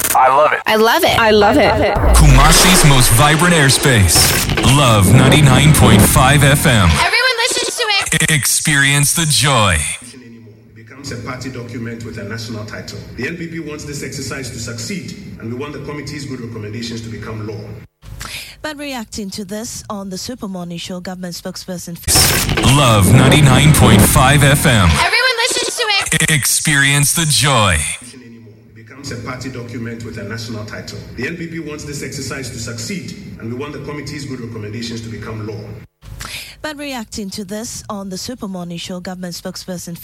I love it. I love it. I love it. Kumasi's most vibrant airspace. Love 99.5 FM. Everyone listens to it. Experience the joy. Becomes a party document with a national title. The NPP wants this exercise to succeed, and we want the committee's good recommendations to become law. But reacting to this on the Super Morning Show, government spokesperson Love 99.5 FM. Everyone listens to it. Experience the joy. Becomes a party document with a national title. The NPP wants this exercise to succeed, and we want the committee's good recommendations to become law. But reacting to this on the Super Morning Show, government spokesperson